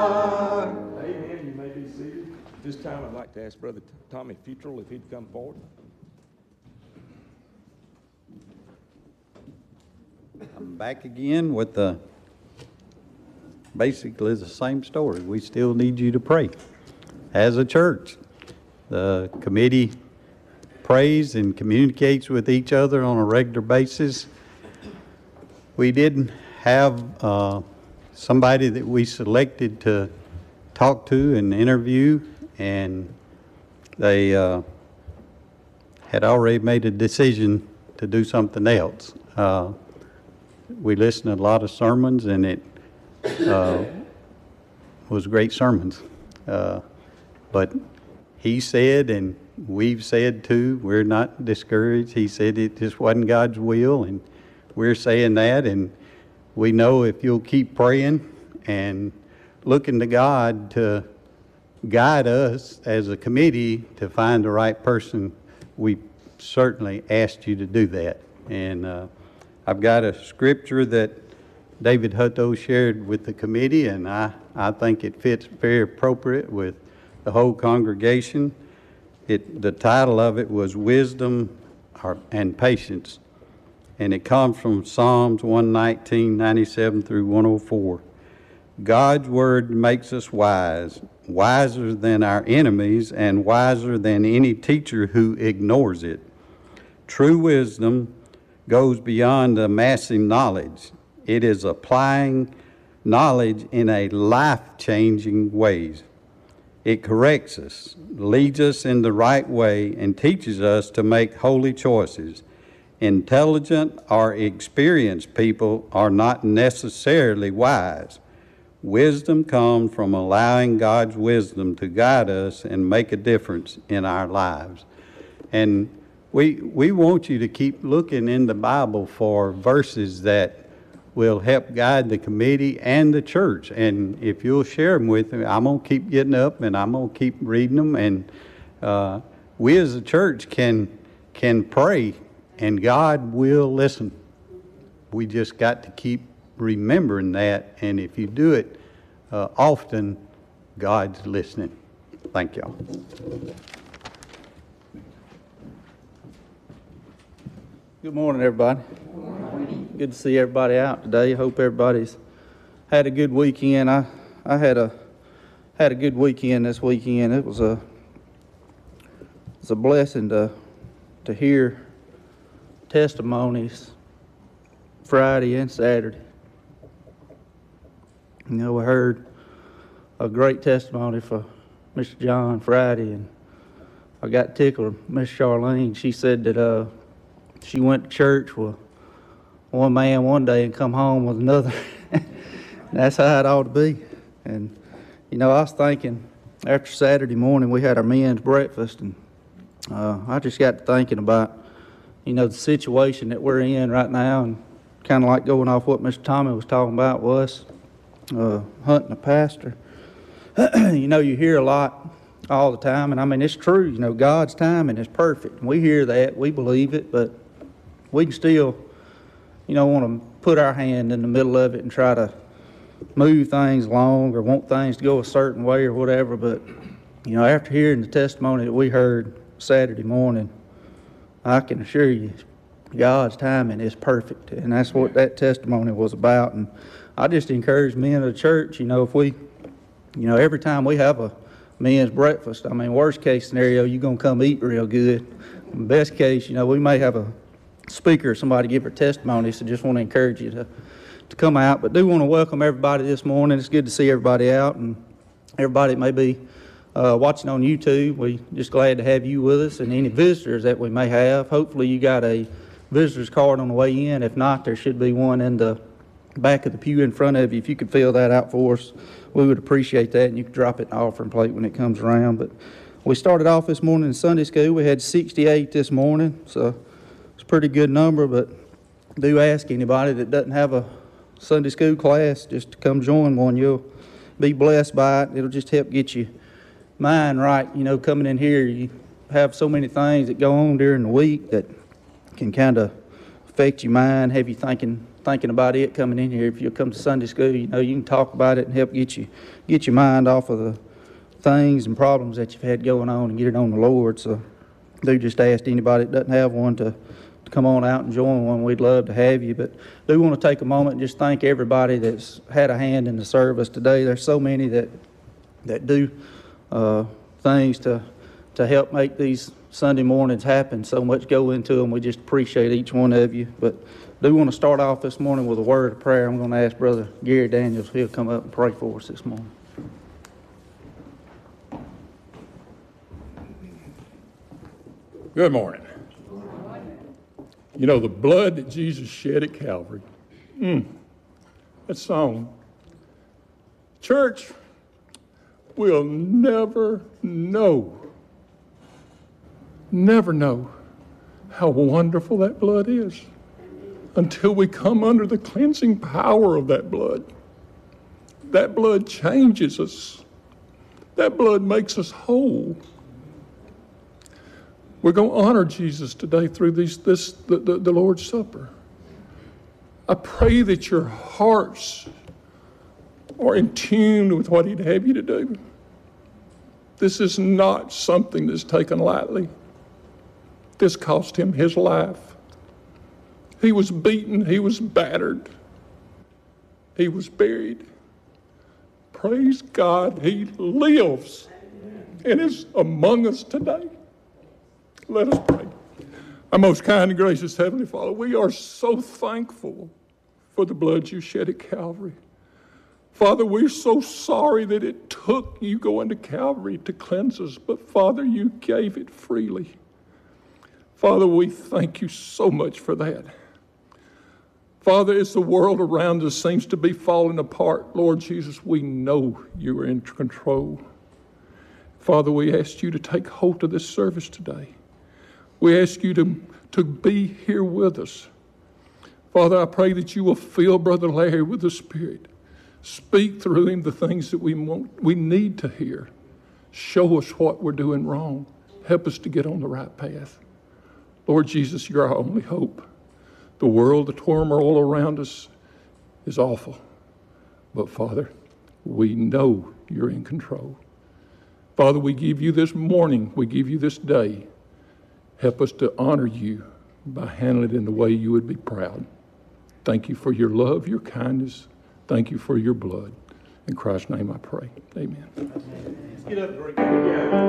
Amen. You may be seated. This time I'd like to ask Brother Tommy Futrell if he'd come forward. I'm back again with basically the same story. We still need you to pray. As a church, the committee prays and communicates with each other on a regular basis. We didn't have somebody that we selected to talk to and interview, and they had already made a decision to do something else. We listened to a lot of sermons, and it was great sermons. But he said, and we've said too, we're not discouraged. He said it just wasn't God's will, and we're saying that, and we know if you'll keep praying and looking to God to guide us as a committee to find the right person, we certainly asked you to do that. And I've got a scripture that David Hutto shared with the committee, and I think it fits very appropriate with the whole congregation. The title of it was Wisdom and Patience, and it comes from Psalms 119, 97 through 104. God's word makes us wise, wiser than our enemies and wiser than any teacher who ignores it. True wisdom goes beyond amassing knowledge. It is applying knowledge in a life-changing ways. It corrects us, leads us in the right way, and teaches us to make holy choices. Intelligent or experienced people are not necessarily wise. Wisdom comes from allowing God's wisdom to guide us and make a difference in our lives. And we want you to keep looking in the Bible for verses that will help guide the committee and the church. And if you'll share them with me, I'm going to keep getting up and I'm going to keep reading them. And we as a church can pray, and God will listen. We just got to keep remembering that. And if you do it often, God's listening. Thank y'all. Good morning, everybody. Good morning. Good to see everybody out today. I hope everybody's had a good weekend. I had a good weekend this weekend. It was a blessing to hear testimonies Friday and Saturday. You know, we heard a great testimony for Mr. John Friday, and I got tickled. Miss Charlene, she said that she went to church with one man one day and come home with another. That's how it ought to be. And, you know, I was thinking, after Saturday morning, we had our men's breakfast, and I just got to thinking about, you know, the situation that we're in right now, and kind of like going off what Mr. Tommy was talking about was hunting a pastor. You know, you hear a lot all the time, and I mean, it's true. You know, God's timing is perfect. And we hear that, we believe it, but we can still, you know, want to put our hand in the middle of it and try to move things along or want things to go a certain way or whatever. But, you know, after hearing the testimony that we heard Saturday morning, I can assure you God's timing is perfect. And that's what that testimony was about. And I just encourage men of the church, you know, if we, you know, every time we have a men's breakfast, I mean, worst case scenario, you're going to come eat real good. Best case, you know, we may have a speaker or somebody give her testimony, so just want to encourage you to come out. But do want to welcome everybody this morning. It's good to see everybody out, and everybody that may be watching on YouTube. We're just glad to have you with us, and any visitors that we may have. Hopefully you got a visitor's card on the way in. If not, there should be one in the back of the pew in front of you. If you could fill that out for us, we would appreciate that, and you can drop it in the offering plate when it comes around. But we started off this morning in Sunday school. We had 68 this morning, so it's a pretty good number. But do ask anybody that doesn't have a Sunday school class just to come join one. You'll be blessed by it. It'll just help get your mind right. You know, coming in here, you have so many things that go on during the week that can kind of affect your mind, have you thinking thinking about it coming in here. If you come to Sunday school, you know, you can talk about it and help get your mind off of the things and problems that you've had going on and get it on the Lord. So do just ask anybody that doesn't have one to come on out and join one. We'd love to have you. But do want to take a moment and just thank everybody that's had a hand in the service today. There's so many that do things to help make these Sunday mornings happen. So much go into them. We just appreciate each one of you. But do want to start off this morning with a word of prayer. I'm going to ask Brother Gary Daniels. He'll come up and pray for us this morning. Good morning. You know, the blood that Jesus shed at Calvary, that song. Church will never know how wonderful that blood is until we come under the cleansing power of that blood. That blood changes us. That blood makes us whole. We're going to honor Jesus today through the Lord's Supper. I pray that your hearts are in tune with what He'd have you to do. This is not something that's taken lightly. This cost Him His life. He was beaten. He was battered. He was buried. Praise God, He lives and is among us today. Let us pray. Our most kind and gracious Heavenly Father, we are so thankful for the blood you shed at Calvary. Father, we're so sorry that it took you going to Calvary to cleanse us, but Father, you gave it freely. Father, we thank you so much for that. Father, as the world around us seems to be falling apart, Lord Jesus, we know you are in control. Father, we ask you to take hold of this service today. We ask you to be here with us. Father, I pray that you will fill Brother Larry with the Spirit. Speak through him the things that we need to hear. Show us what we're doing wrong. Help us to get on the right path. Lord Jesus, you're our only hope. The world, the turmoil around us is awful. But Father, we know you're in control. Father, we give you this morning, we give you this day. Help us to honor you by handling it in the way you would be proud. Thank you for your love, your kindness. Thank you for your blood. In Christ's name I pray. Amen. Get up, Greg.